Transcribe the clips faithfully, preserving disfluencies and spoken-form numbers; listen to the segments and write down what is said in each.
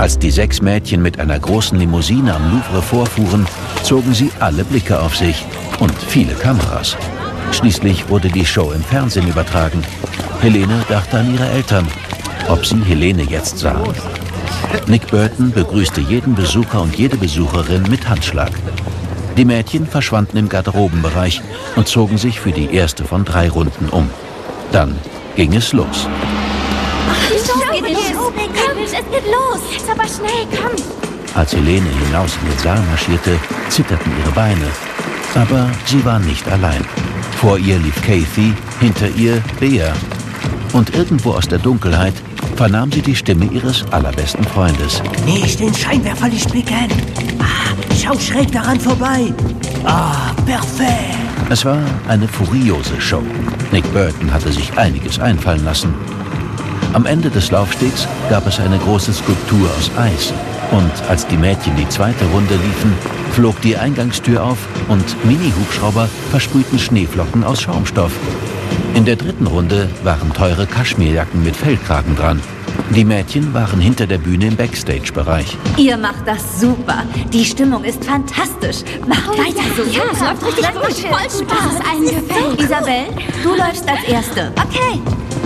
Als die sechs Mädchen mit einer großen Limousine am Louvre vorfuhren, zogen sie alle Blicke auf sich und viele Kameras. Schließlich wurde die Show im Fernsehen übertragen. Helene dachte an ihre Eltern. Ob sie Helene jetzt sah? Nick Burton begrüßte jeden Besucher und jede Besucherin mit Handschlag. Die Mädchen verschwanden im Garderobenbereich und zogen sich für die erste von drei Runden um. Dann ging es los. Ach, die Show geht los. Komm, es geht los. Jetzt aber schnell, komm. Als Helene hinaus in den Saal marschierte, zitterten ihre Beine. Aber sie war nicht allein. Vor ihr lief Kathy, hinter ihr Bea. Und irgendwo aus der Dunkelheit vernahm sie die Stimme ihres allerbesten Freundes. Nicht den Scheinwerferlicht blicken. Ah, schau schräg daran vorbei. Ah, perfekt. Es war eine furiose Show. Nick Burton hatte sich einiges einfallen lassen. Am Ende des Laufstegs gab es eine große Skulptur aus Eis. Und als die Mädchen die zweite Runde liefen, flog die Eingangstür auf und Mini-Hubschrauber versprühten Schneeflocken aus Schaumstoff. In der dritten Runde waren teure Kaschmirjacken mit Fellkragen dran. Die Mädchen waren hinter der Bühne im Backstage-Bereich. Ihr macht das super. Die Stimmung ist fantastisch. Macht oh, weiter so. Ja, es läuft richtig gut. Voll Spaß. Allen gefällt. Isabel, du läufst als Erste. Okay.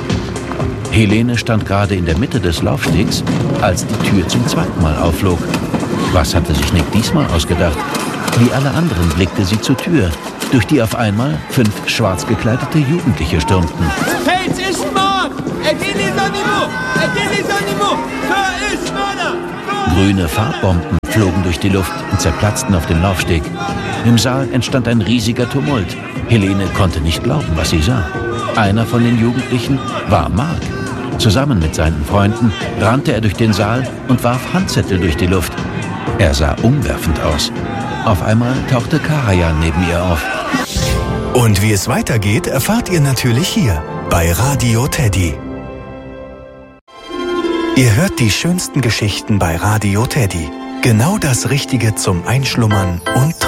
Helene stand gerade in der Mitte des Laufstegs, als die Tür zum zweiten Mal aufflog. Was hatte sich Nick diesmal ausgedacht? Wie alle anderen blickte sie zur Tür, durch die auf einmal fünf schwarz gekleidete Jugendliche stürmten. Hey, es ist Mord! Aidez les animaux! Aidez les animaux! Da ist Mörder! Grüne Farbbomben flogen durch die Luft und zerplatzten auf dem Laufsteg. Im Saal entstand ein riesiger Tumult. Helene konnte nicht glauben, was sie sah. Einer von den Jugendlichen war Mark. Zusammen mit seinen Freunden rannte er durch den Saal und warf Handzettel durch die Luft. Er sah umwerfend aus. Auf einmal tauchte Karajan neben ihr auf. Und wie es weitergeht, erfahrt ihr natürlich hier bei Radio Teddy. Ihr hört die schönsten Geschichten bei Radio Teddy. Genau das Richtige zum Einschlummern und Träumen.